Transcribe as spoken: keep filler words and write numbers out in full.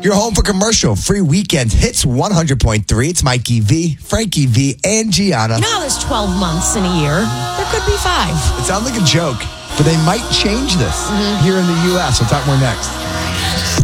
You're home for commercial free weekend hits one hundred point three. It's Mikey V, Frankie V, and Gianna. You know how there's twelve months in a year? There could be five. It sounds like a joke, but they might change this mm-hmm. here in the U S. We'll talk more next.